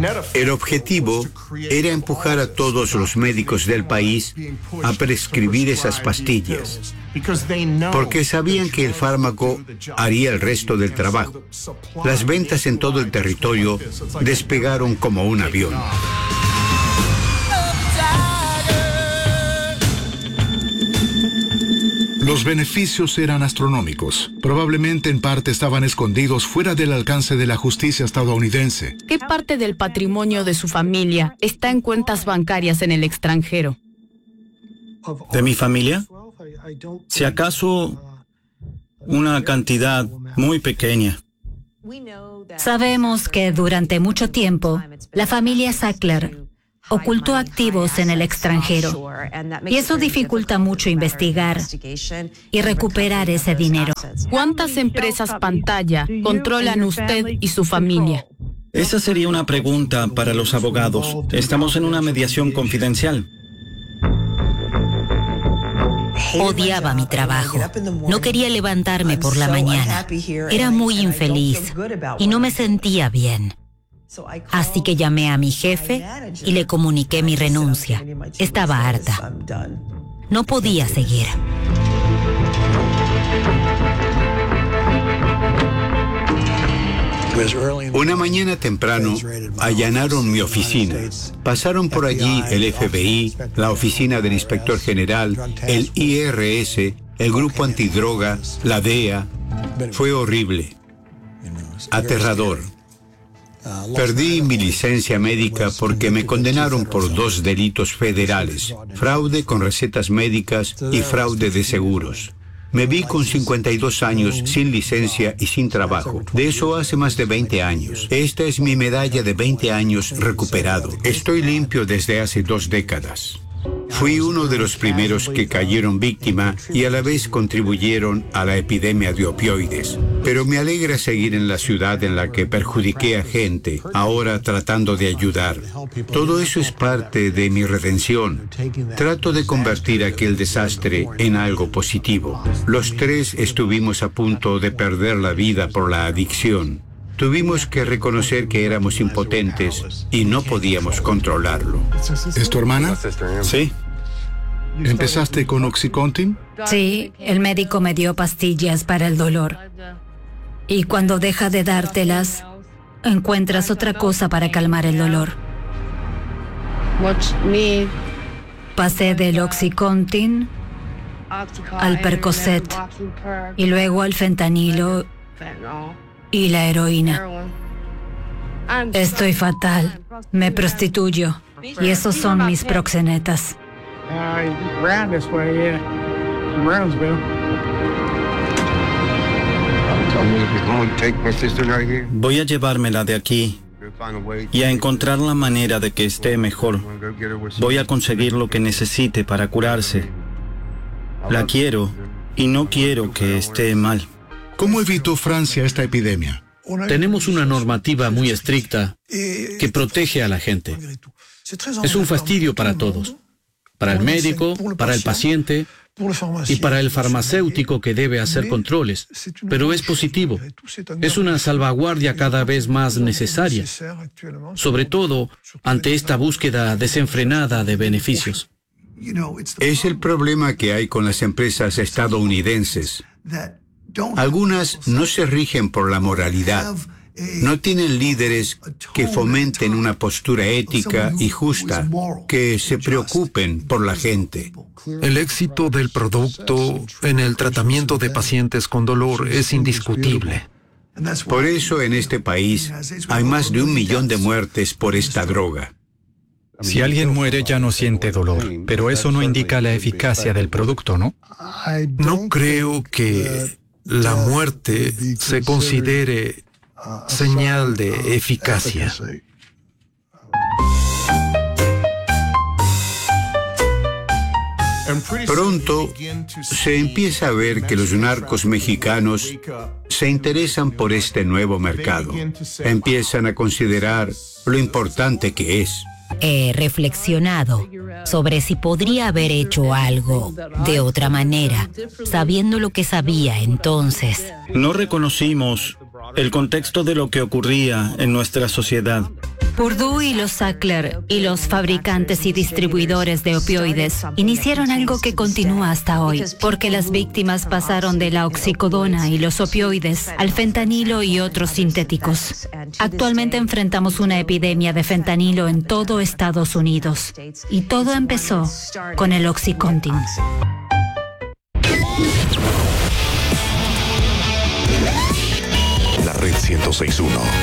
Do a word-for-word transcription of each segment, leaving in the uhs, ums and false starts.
El objetivo era empujar a todos los médicos del país a prescribir esas pastillas, porque sabían que el fármaco haría el resto del trabajo. Las ventas en todo el territorio despegaron como un avión. Los beneficios eran astronómicos. Probablemente en parte estaban escondidos fuera del alcance de la justicia estadounidense. ¿Qué parte del patrimonio de su familia está en cuentas bancarias en el extranjero? ¿De mi familia? Si acaso una cantidad muy pequeña. Sabemos que durante mucho tiempo la familia Sackler ocultó activos en el extranjero y eso dificulta mucho investigar y recuperar ese dinero. ¿Cuántas empresas pantalla controlan usted y su familia? Esa sería una pregunta para los abogados. Estamos en una mediación confidencial. Odiaba mi trabajo. No quería levantarme por la mañana. Era muy infeliz y no me sentía bien. Así que llamé a mi jefe y le comuniqué mi renuncia. Estaba harta. No podía seguir. Una mañana temprano allanaron mi oficina. Pasaron por allí el F B I, la oficina del inspector general, el I R S, el grupo antidroga, la D E A. Fue horrible, aterrador. Perdí mi licencia médica porque me condenaron por dos delitos federales: fraude con recetas médicas y fraude de seguros. Me vi con cincuenta y dos años, sin licencia y sin trabajo. De eso hace más de veinte años. Esta es mi medalla de veinte años recuperado. Estoy limpio desde hace dos décadas. Fui uno de los primeros que cayeron víctima y a la vez contribuyeron a la epidemia de opioides. Pero me alegra seguir en la ciudad en la que perjudiqué a gente, ahora tratando de ayudar. Todo eso es parte de mi redención. Trato de convertir aquel desastre en algo positivo. Los tres estuvimos a punto de perder la vida por la adicción. Tuvimos que reconocer que éramos impotentes y no podíamos controlarlo. ¿Es tu hermana? Sí. ¿Empezaste con Oxycontin? Sí, el médico me dio pastillas para el dolor. Y cuando deja de dártelas, encuentras otra cosa para calmar el dolor. Pasé del Oxycontin al Percocet y luego al fentanilo y la heroína. Estoy fatal. Me prostituyo. Y esos son mis proxenetas. Voy a llevármela de aquí y a encontrar la manera de que esté mejor. Voy a conseguir lo que necesite para curarse. La quiero y no quiero que esté mal. ¿Cómo evitó Francia esta epidemia? Tenemos una normativa muy estricta que protege a la gente. Es un fastidio para todos. Para el médico, para el paciente y para el farmacéutico que debe hacer controles. Pero es positivo. Es una salvaguardia cada vez más necesaria, sobre todo ante esta búsqueda desenfrenada de beneficios. Es el problema que hay con las empresas estadounidenses. Algunas no se rigen por la moralidad. No tienen líderes que fomenten una postura ética y justa, que se preocupen por la gente. El éxito del producto en el tratamiento de pacientes con dolor es indiscutible. Por eso en este país hay más de un millón de muertes por esta droga. Si alguien muere ya no siente dolor, pero eso no indica la eficacia del producto, ¿no? No creo que la muerte se considere señal de eficacia. Pronto se empieza a ver que los narcos mexicanos se interesan por este nuevo mercado. Empiezan a considerar lo importante que es. He reflexionado sobre si podría haber hecho algo de otra manera, sabiendo lo que sabía entonces. No reconocimos el contexto de lo que ocurría en nuestra sociedad. Purdue y los Sackler y los fabricantes y distribuidores de opioides iniciaron algo que continúa hasta hoy, porque las víctimas pasaron de la oxicodona y los opioides al fentanilo y otros sintéticos. Actualmente enfrentamos una epidemia de fentanilo en todo Estados Unidos y todo empezó con el Oxycontin. La Red ciento seis punto uno.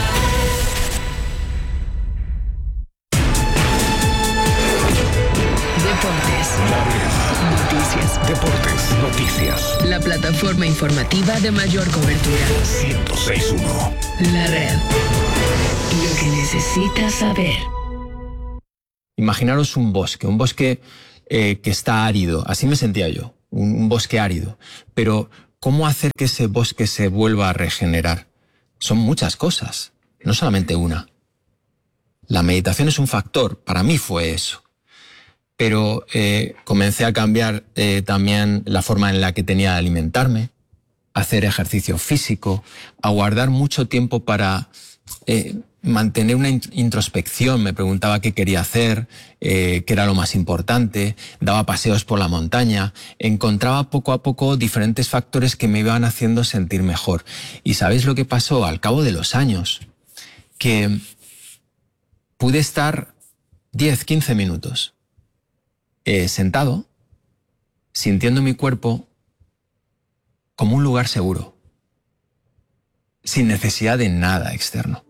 Noticias. Deportes, noticias. La plataforma informativa de mayor cobertura. ciento seis punto uno. La Red. Lo que necesitas saber. Imaginaros un bosque, un bosque eh, que está árido. Así me sentía yo, un, un bosque árido. Pero, ¿cómo hacer que ese bosque se vuelva a regenerar? Son muchas cosas, no solamente una. La meditación es un factor, para mí fue eso. Pero eh, comencé a cambiar eh, también la forma en la que tenía de alimentarme, hacer ejercicio físico, a guardar mucho tiempo para eh, mantener una introspección. Me preguntaba qué quería hacer, eh, qué era lo más importante, daba paseos por la montaña, encontraba poco a poco diferentes factores que me iban haciendo sentir mejor. ¿Y sabéis lo que pasó? Al cabo de los años, que pude estar diez, quince minutos Eh, sentado, sintiendo mi cuerpo como un lugar seguro, sin necesidad de nada externo.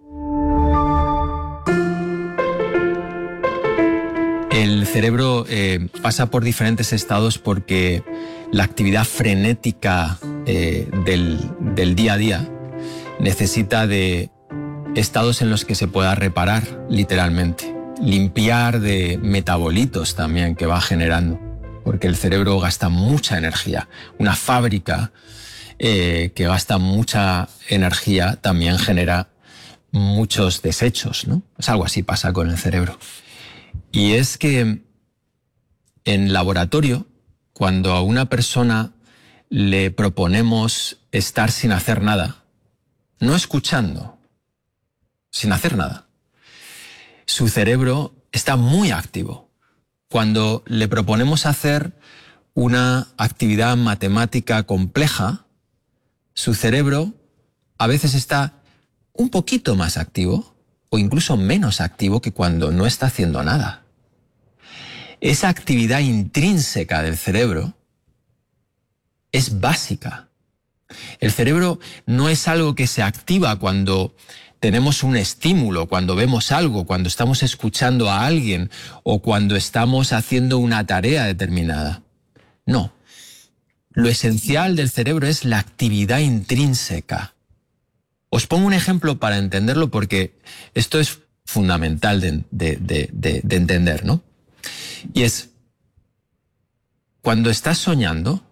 El cerebro eh, pasa por diferentes estados porque la actividad frenética eh, del, del día a día necesita de estados en los que se pueda reparar, literalmente. Limpiar de metabolitos también que va generando, porque el cerebro gasta mucha energía. Una fábrica eh, que gasta mucha energía también genera muchos desechos, ¿no? Es algo así pasa con el cerebro. Y es que en laboratorio, cuando a una persona le proponemos estar sin hacer nada, no escuchando, sin hacer nada, su cerebro está muy activo. Cuando le proponemos hacer una actividad matemática compleja, su cerebro a veces está un poquito más activo o incluso menos activo que cuando no está haciendo nada. Esa actividad intrínseca del cerebro es básica. El cerebro no es algo que se activa cuando tenemos un estímulo, cuando vemos algo, cuando estamos escuchando a alguien o cuando estamos haciendo una tarea determinada. No. Lo esencial del cerebro es la actividad intrínseca. Os pongo un ejemplo para entenderlo porque esto es fundamental de, de, de, de, de entender, ¿no? Y es, cuando estás soñando,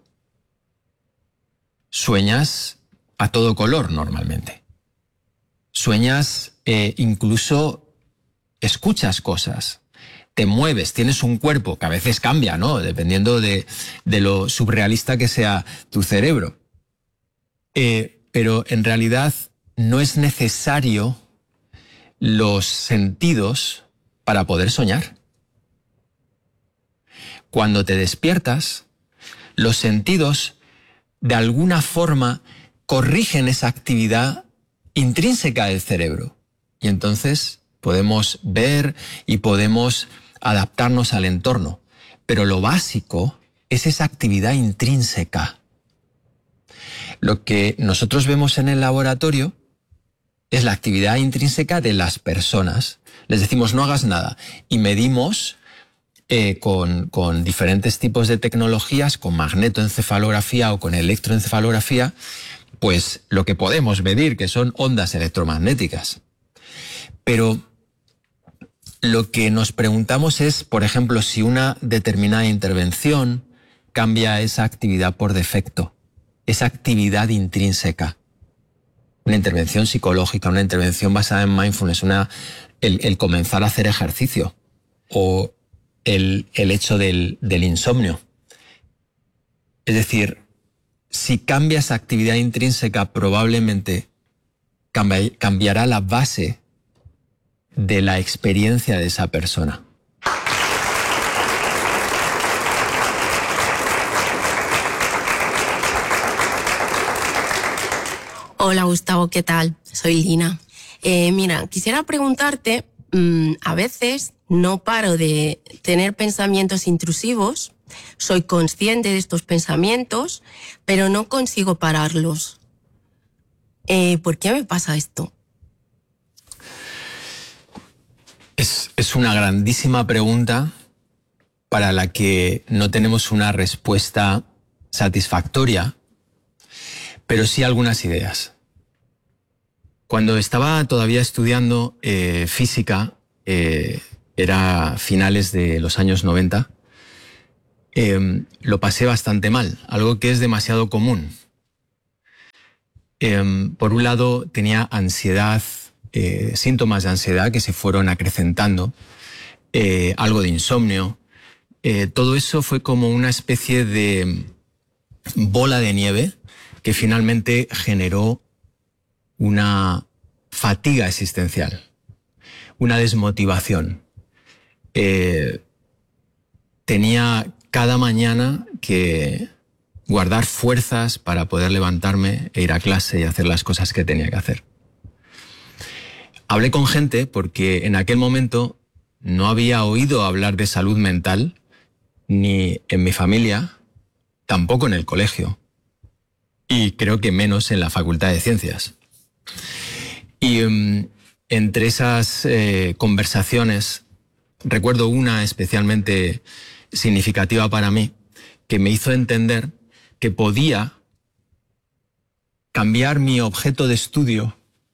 sueñas a todo color normalmente. Sueñas, eh, incluso escuchas cosas, te mueves, tienes un cuerpo que a veces cambia, ¿no? Dependiendo de, de lo surrealista que sea tu cerebro. Eh, pero en realidad no es necesario los sentidos para poder soñar. Cuando te despiertas, los sentidos de alguna forma corrigen esa actividad intrínseca del cerebro. Y entonces podemos ver y podemos adaptarnos al entorno. Pero lo básico es esa actividad intrínseca. Lo que nosotros vemos en el laboratorio es la actividad intrínseca de las personas. Les decimos no hagas nada y medimos eh, con, con diferentes tipos de tecnologías, con magnetoencefalografía o con electroencefalografía, pues lo que podemos medir, que son ondas electromagnéticas. Pero lo que nos preguntamos es, por ejemplo, si una determinada intervención cambia esa actividad por defecto, esa actividad intrínseca. Una intervención psicológica, una intervención basada en mindfulness, una, el, el comenzar a hacer ejercicio o el, el hecho del, del insomnio. Es decir, si cambia esa actividad intrínseca, probablemente cambia, cambiará la base de la experiencia de esa persona. Hola Gustavo, ¿qué tal? Soy Lina. Eh, mira, quisiera preguntarte, mmm, a veces no paro de tener pensamientos intrusivos, soy consciente de estos pensamientos, pero no consigo pararlos. Eh, ¿Por qué me pasa esto? Es, es una grandísima pregunta para la que no tenemos una respuesta satisfactoria, pero sí algunas ideas. Cuando estaba todavía estudiando eh, física, eh, era finales de los años noventa, eh, lo pasé bastante mal, algo que es demasiado común. Eh, por un lado, tenía ansiedad, eh, síntomas de ansiedad que se fueron acrecentando, eh, algo de insomnio. Eh, todo eso fue como una especie de bola de nieve que finalmente generó una fatiga existencial, una desmotivación. Eh, tenía cada mañana que guardar fuerzas para poder levantarme e ir a clase y hacer las cosas que tenía que hacer. Hablé con gente porque en aquel momento no había oído hablar de salud mental ni en mi familia, tampoco en el colegio. Y creo que menos en la Facultad de Ciencias. Y um, entre esas eh, conversaciones, recuerdo una especialmente significativa para mí, que me hizo entender que podía cambiar mi objeto de estudio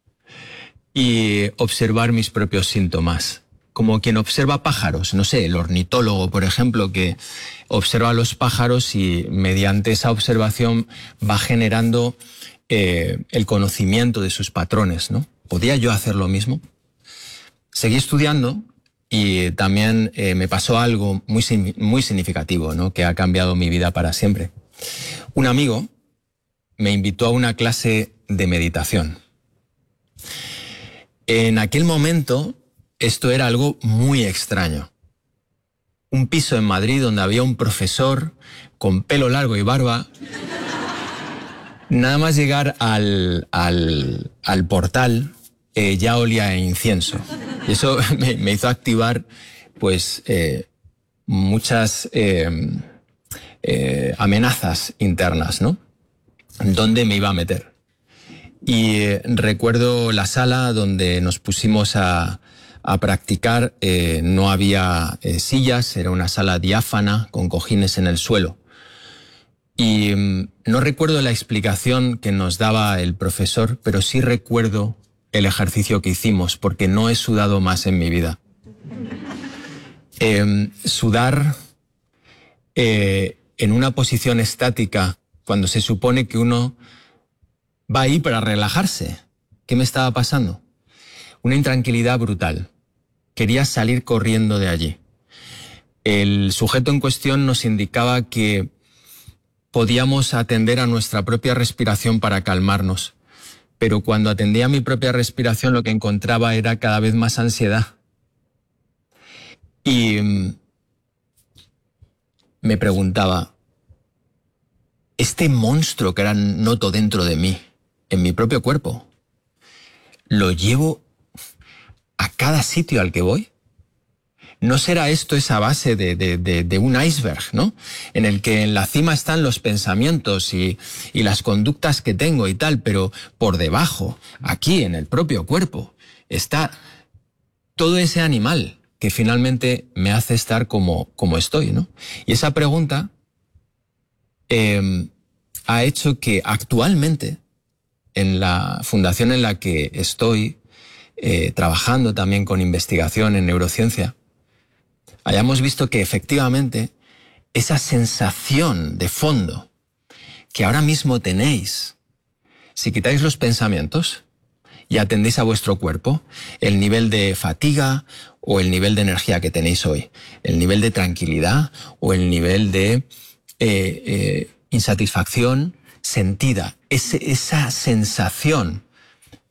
y observar mis propios síntomas. Como quien observa pájaros, no sé, el ornitólogo, por ejemplo, que observa a los pájaros y mediante esa observación va generando eh, el conocimiento de sus patrones, ¿no? ¿Podía yo hacer lo mismo? Seguí estudiando y también eh, me pasó algo muy, muy significativo, ¿no? Que ha cambiado mi vida para siempre. Un amigo me invitó a una clase de meditación. En aquel momento, esto era algo muy extraño. Un piso en Madrid donde había un profesor con pelo largo y barba. Nada más llegar al, al, al portal, eh, ya olía a incienso. Y eso me, me hizo activar, pues, eh, muchas eh, eh, amenazas internas, ¿no? ¿Dónde me iba a meter? Y eh, recuerdo la sala donde nos pusimos a... a practicar. Eh, no había eh, sillas, era una sala diáfana con cojines en el suelo. Y mm, no recuerdo la explicación que nos daba el profesor, pero sí recuerdo el ejercicio que hicimos, porque no he sudado más en mi vida. Eh, sudar eh, en una posición estática, cuando se supone que uno va ahí para relajarse. ¿Qué me estaba pasando? Una intranquilidad brutal. Quería salir corriendo de allí. El sujeto en cuestión nos indicaba que podíamos atender a nuestra propia respiración para calmarnos, pero cuando atendía a mi propia respiración lo que encontraba era cada vez más ansiedad. Y me preguntaba, ¿este monstruo que ahora noto dentro de mí, en mi propio cuerpo, lo llevo a cada sitio al que voy? ¿No será esto esa base de, de, de, de un iceberg, ¿no? En el que en la cima están los pensamientos y, y las conductas que tengo y tal, pero por debajo, aquí en el propio cuerpo, está todo ese animal que finalmente me hace estar como, como estoy, ¿no? Y esa pregunta eh, ha hecho que actualmente, en la fundación en la que estoy, Eh, trabajando también con investigación en neurociencia, hayamos visto que efectivamente esa sensación de fondo que ahora mismo tenéis, si quitáis los pensamientos y atendéis a vuestro cuerpo, el nivel de fatiga o el nivel de energía que tenéis hoy, el nivel de tranquilidad o el nivel de eh, eh, insatisfacción sentida, ese, esa sensación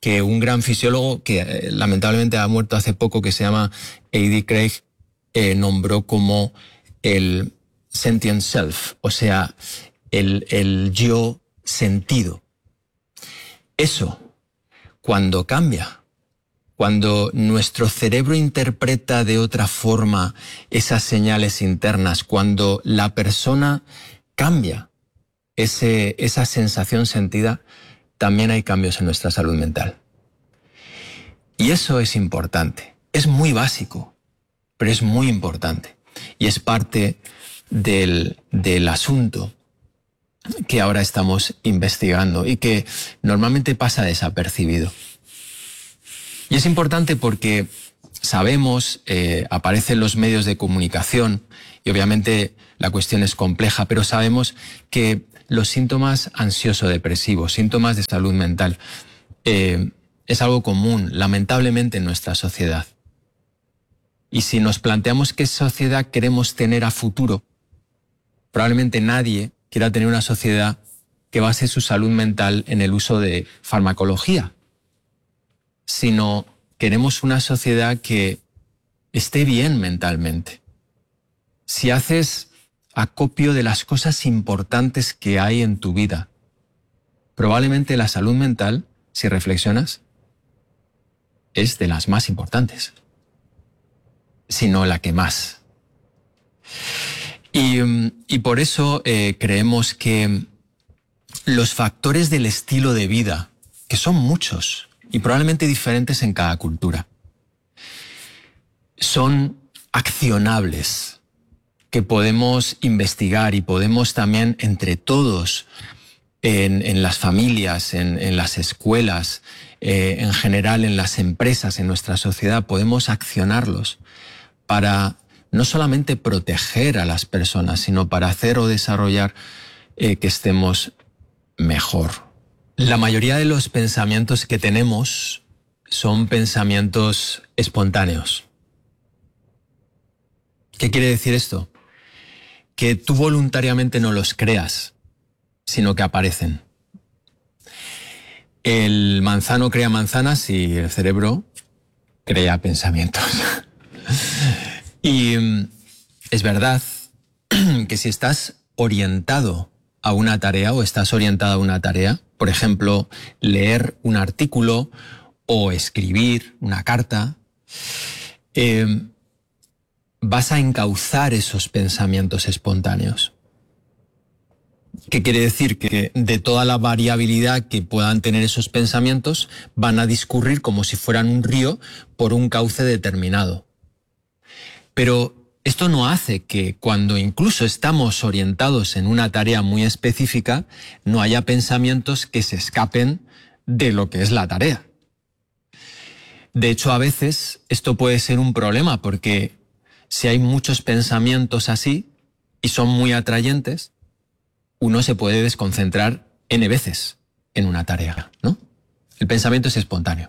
que un gran fisiólogo que eh, lamentablemente ha muerto hace poco, que se llama A D Craig, eh, nombró como el sentient self, o sea, el, el yo sentido. Eso, cuando cambia, cuando nuestro cerebro interpreta de otra forma esas señales internas, cuando la persona cambia ese, esa sensación sentida, también hay cambios en nuestra salud mental. Y eso es importante. Es muy básico, pero es muy importante. Y es parte del, del asunto que ahora estamos investigando y que normalmente pasa desapercibido. Y es importante porque sabemos, eh, aparecen los medios de comunicación y obviamente la cuestión es compleja, pero sabemos que los síntomas ansioso-depresivos, síntomas de salud mental, eh, es algo común, lamentablemente, en nuestra sociedad. Y si nos planteamos qué sociedad queremos tener a futuro, probablemente nadie quiera tener una sociedad que base su salud mental en el uso de farmacología, sino queremos una sociedad que esté bien mentalmente. Si haces acopio de las cosas importantes que hay en tu vida, probablemente la salud mental, si reflexionas, es de las más importantes, si no la que más. Y, y por eso eh, creemos que los factores del estilo de vida, que son muchos y probablemente diferentes en cada cultura, son accionables, que podemos investigar y podemos también entre todos, en, en las familias, en, en las escuelas, eh, en general en las empresas, en nuestra sociedad, podemos accionarlos para no solamente proteger a las personas, sino para hacer o desarrollar eh, que estemos mejor. La mayoría de los pensamientos que tenemos son pensamientos espontáneos. ¿Qué quiere decir esto? Que tú voluntariamente no los creas, sino que aparecen. El manzano crea manzanas y el cerebro crea pensamientos. Y es verdad que si estás orientado a una tarea o estás orientada a una tarea, por ejemplo, leer un artículo o escribir una carta, eh, vas a encauzar esos pensamientos espontáneos. ¿Qué quiere decir? Que de toda la variabilidad que puedan tener esos pensamientos, van a discurrir como si fueran un río por un cauce determinado. Pero esto no hace que cuando incluso estamos orientados en una tarea muy específica, no haya pensamientos que se escapen de lo que es la tarea. De hecho, a veces esto puede ser un problema porque si hay muchos pensamientos así y son muy atrayentes, uno se puede desconcentrar N veces en una tarea, ¿no? El pensamiento es espontáneo.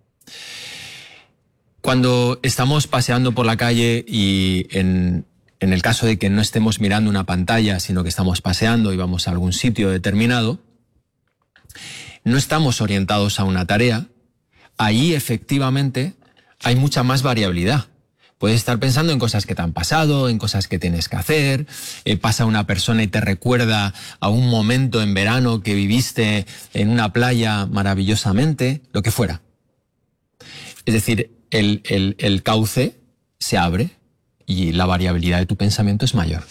Cuando estamos paseando por la calle y en, en el caso de que no estemos mirando una pantalla, sino que estamos paseando y vamos a algún sitio determinado, no estamos orientados a una tarea, ahí efectivamente hay mucha más variabilidad. Puedes estar pensando en cosas que te han pasado, en cosas que tienes que hacer, eh, pasa una persona y te recuerda a un momento en verano que viviste en una playa maravillosamente, lo que fuera. Es decir, el, el, el cauce se abre y la variabilidad de tu pensamiento es mayor.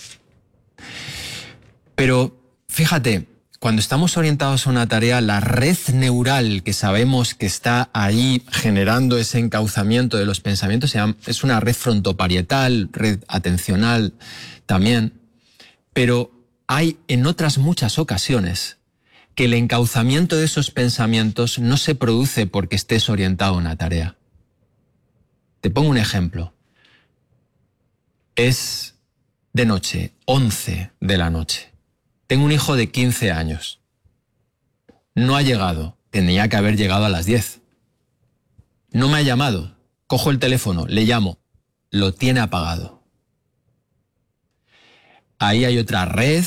Pero fíjate, cuando estamos orientados a una tarea, la red neural que sabemos que está ahí generando ese encauzamiento de los pensamientos es una red frontoparietal, red atencional también. Pero hay en otras muchas ocasiones que el encauzamiento de esos pensamientos no se produce porque estés orientado a una tarea. Te pongo un ejemplo. Es de noche, once de la noche. Tengo un hijo de quince años. No ha llegado. Tenía que haber llegado a las diez. No me ha llamado. Cojo el teléfono, le llamo. Lo tiene apagado. Ahí hay otra red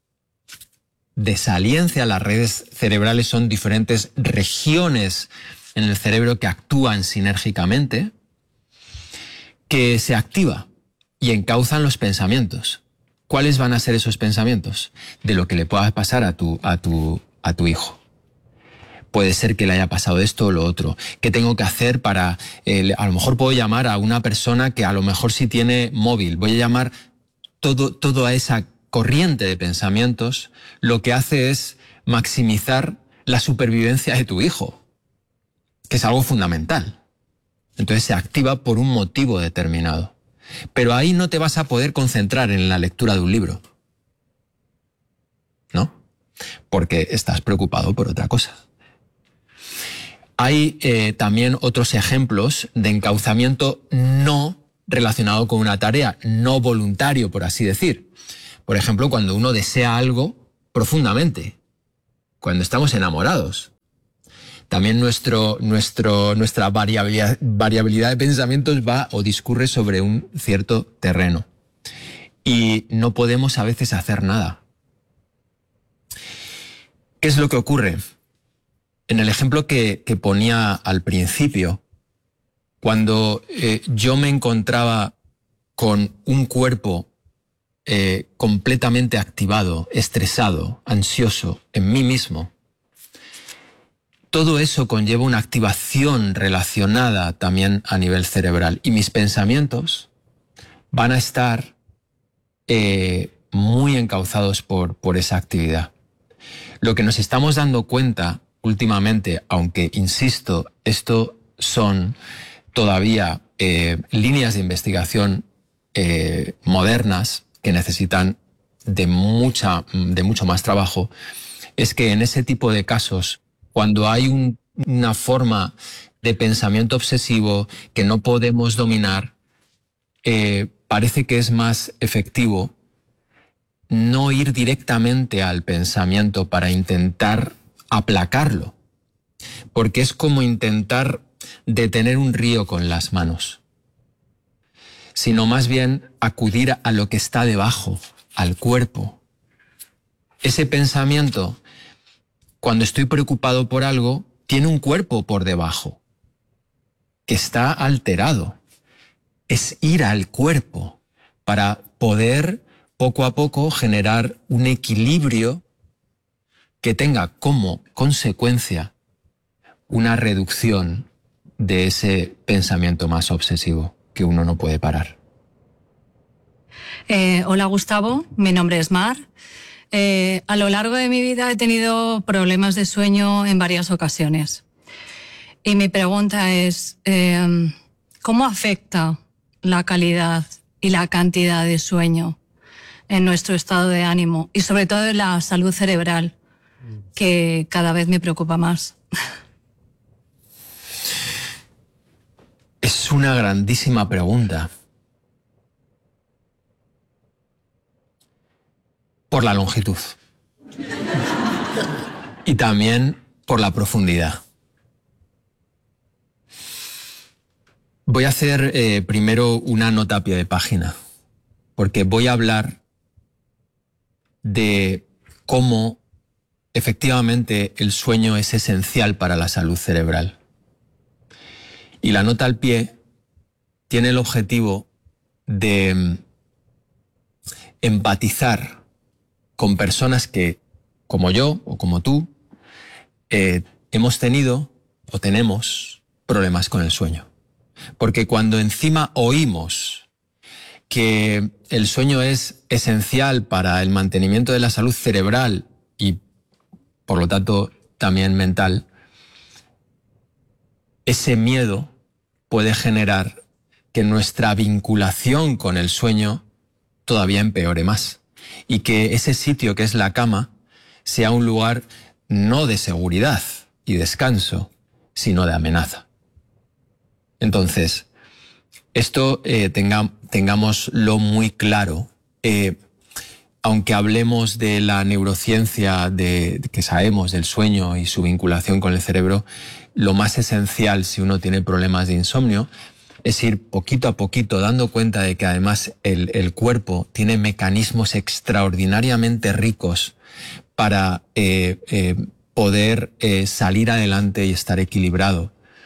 de saliencia. Las redes cerebrales son diferentes regiones en el cerebro que actúan sinérgicamente, que se activa y encauzan los pensamientos. ¿Cuáles van a ser esos pensamientos? De lo que le pueda pasar a tu, a tu, a tu hijo. Puede ser que le haya pasado esto o lo otro. ¿Qué tengo que hacer para...? Eh, a lo mejor puedo llamar a una persona que a lo mejor sí tiene móvil. Voy a llamar todo, toda esa corriente de pensamientos. Lo que hace es maximizar la supervivencia de tu hijo, que es algo fundamental. Entonces se activa por un motivo determinado. Pero ahí no te vas a poder concentrar en la lectura de un libro, ¿no? Porque estás preocupado por otra cosa. Hay eh, también otros ejemplos de encauzamiento no relacionado con una tarea, no voluntario, por así decir. Por ejemplo, cuando uno desea algo profundamente, cuando estamos enamorados. También nuestro, nuestro, nuestra variabilidad, variabilidad de pensamientos va o discurre sobre un cierto terreno. Y no podemos a veces hacer nada. ¿Qué es lo que ocurre? En el ejemplo que, que ponía al principio, cuando eh, yo me encontraba con un cuerpo eh, completamente activado, estresado, ansioso en mí mismo, todo eso conlleva una activación relacionada también a nivel cerebral. Y mis pensamientos van a estar eh, muy encauzados por, por esa actividad. Lo que nos estamos dando cuenta últimamente, aunque insisto, esto son todavía eh, líneas de investigación eh, modernas que necesitan de, mucha, de mucho más trabajo, es que en ese tipo de casos, cuando hay un, una forma de pensamiento obsesivo que no podemos dominar, eh, parece que es más efectivo no ir directamente al pensamiento para intentar aplacarlo, porque es como intentar detener un río con las manos, sino más bien acudir a lo que está debajo, al cuerpo. Ese pensamiento, cuando estoy preocupado por algo, tiene un cuerpo por debajo, que está alterado. Es ir al cuerpo para poder poco a poco generar un equilibrio que tenga como consecuencia una reducción de ese pensamiento más obsesivo que uno no puede parar. Eh, hola Gustavo, mi nombre es Mar. Eh, a lo largo de mi vida he tenido problemas de sueño en varias ocasiones. Y mi pregunta es, eh, ¿cómo afecta la calidad y la cantidad de sueño en nuestro estado de ánimo? Y sobre todo en la salud cerebral, que cada vez me preocupa más. Es una grandísima pregunta. Por la longitud. Y también por la profundidad. Voy a hacer eh, primero una nota a pie de página, porque voy a hablar de cómo efectivamente el sueño es esencial para la salud cerebral. Y la nota al pie tiene el objetivo de empatizar con personas que, como yo o como tú, eh, hemos tenido o tenemos problemas con el sueño. Porque cuando encima oímos que el sueño es esencial para el mantenimiento de la salud cerebral y, por lo tanto, también mental, ese miedo puede generar que nuestra vinculación con el sueño todavía empeore más. Y que ese sitio que es la cama sea un lugar no de seguridad y descanso, sino de amenaza. Entonces, esto eh, tenga, tengámoslo muy claro. Eh, aunque hablemos de la neurociencia, de, de que sabemos del sueño y su vinculación con el cerebro, lo más esencial si uno tiene problemas de insomnio es ir poquito a poquito dando cuenta de que además el, el cuerpo tiene mecanismos extraordinariamente ricos para eh, eh, poder eh, salir adelante y estar equilibrado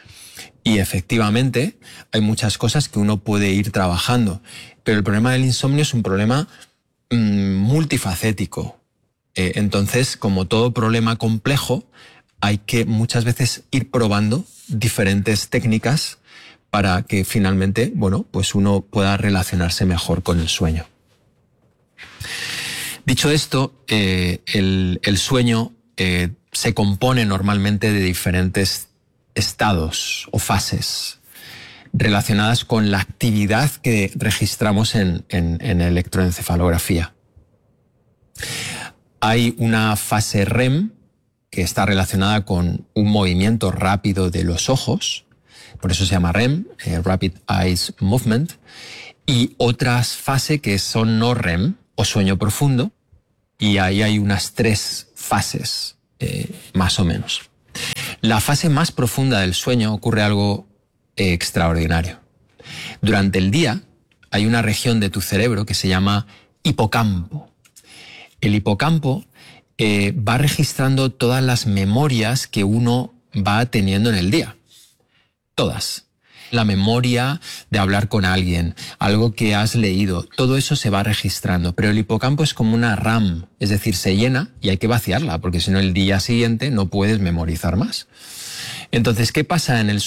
Y efectivamente hay muchas cosas que uno puede ir trabajando, pero el problema del insomnio es un problema mmm, multifacético. Eh, entonces, como todo problema complejo, hay que muchas veces ir probando diferentes técnicas para que finalmente, bueno, pues uno pueda relacionarse mejor con el sueño. Dicho esto, eh, el, el sueño eh, se compone normalmente de diferentes estados o fases relacionadas con la actividad que registramos en, en, en electroencefalografía. Hay una fase R E M que está relacionada con un movimiento rápido de los ojos, por eso se llama R E M, eh, Rapid Eyes Movement, y otras fases que son no R E M o sueño profundo, y ahí hay unas tres fases, eh, más o menos. La fase más profunda del sueño ocurre algo eh, extraordinario. Durante el día hay una región de tu cerebro que se llama hipocampo. El hipocampo eh, va registrando todas las memorias que uno va teniendo en el día. Todas. La memoria de hablar con alguien, algo que has leído, todo eso se va registrando. Pero el hipocampo es como una RAM, es decir, se llena y hay que vaciarla, porque si no el día siguiente no puedes memorizar más. Entonces, ¿qué pasa en el